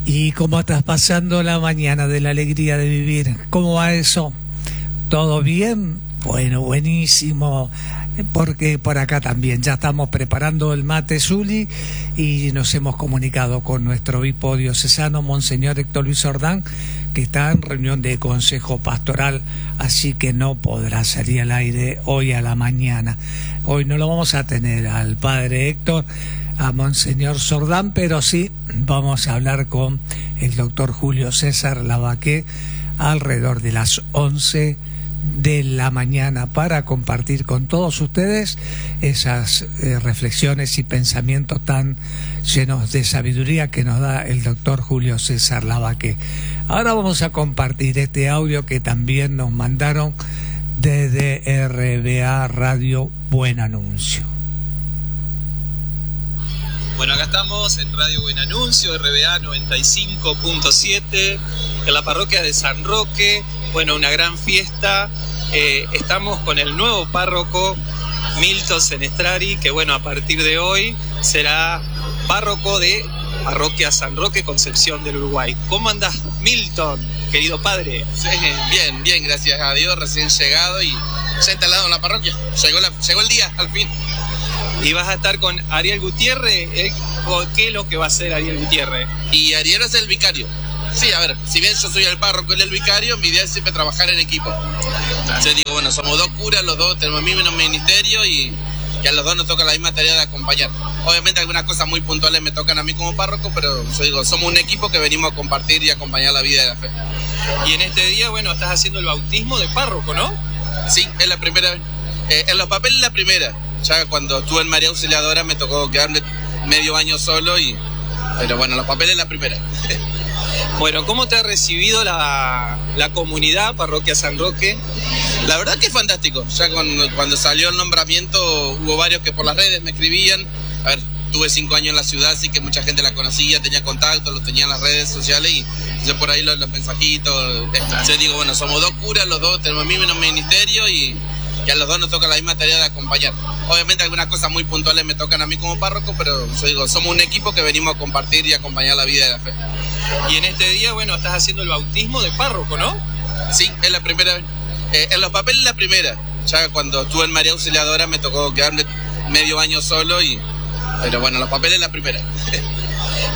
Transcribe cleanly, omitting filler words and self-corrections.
¿Y cómo estás pasando la mañana de la alegría de vivir? ¿Cómo va eso? ¿Todo bien? Bueno, buenísimo. Porque por acá también ya estamos preparando el mate Zuli y nos hemos comunicado con nuestro obispo diocesano, Monseñor Héctor Luis Ordán, que está en reunión de consejo pastoral, así que no podrá salir al aire hoy a la mañana. Hoy no lo vamos a tener al padre Héctor, a Monseñor Sordán, pero sí vamos a hablar con el doctor Julio César Lavaqué alrededor de las 11 de la mañana para compartir con todos ustedes esas reflexiones y pensamientos tan llenos de sabiduría que nos da el doctor Julio César Lavaqué. Ahora vamos a compartir este audio que también nos mandaron desde RBA Radio Buen Anuncio. Bueno, acá estamos en Radio Buen Anuncio, RBA 95.7, en la parroquia de San Roque. Bueno, una gran fiesta. Estamos con el nuevo párroco, Milton Senestrari, que bueno, a partir de hoy será párroco de Parroquia San Roque, Concepción del Uruguay. ¿Cómo andás, Milton, querido padre? Sí, bien, gracias a Dios, recién llegado y ya instalado en la parroquia. Llegó el día, al fin. Y vas a estar con Ariel Gutiérrez. ¿Qué es lo que va a hacer Ariel Gutiérrez? Y Ariel es el vicario. Sí, a ver, si bien yo soy el párroco y él el vicario, mi idea es siempre trabajar en equipo. Yo digo, bueno, somos dos curas, los dos tenemos el mismo ministerio y a los dos nos toca la misma tarea de acompañar. Obviamente algunas cosas muy puntuales me tocan a mí como párroco, pero yo digo, somos un equipo que venimos a compartir y acompañar la vida de la fe. Y en este día, bueno, estás haciendo el bautismo de párroco, ¿no? Sí, es la primera vez. En los papeles la primera. Ya cuando estuve en María Auxiliadora me tocó quedarme medio año solo pero bueno, los papeles la primera. Bueno, ¿cómo te ha recibido la comunidad Parroquia San Roque? La verdad que es fantástico. Ya cuando salió el nombramiento hubo varios que por las redes me escribían. A ver, tuve 5 años en la ciudad, así que mucha gente la conocía, tenía contacto, los tenía en las redes sociales y yo por ahí los mensajitos. Yo digo, bueno, somos dos curas, los dos tenemos el mismo ministerio y a los dos nos toca la misma tarea de acompañar. Obviamente algunas cosas muy puntuales me tocan a mí como párroco, pero yo digo, somos un equipo que venimos a compartir y acompañar la vida de la fe. Y en este día, bueno, estás haciendo el bautismo de párroco, ¿no? Sí, es la primera vez. En los papeles la primera. Ya cuando estuve en María Auxiliadora me tocó quedarme medio año solo pero bueno, los papeles la primera.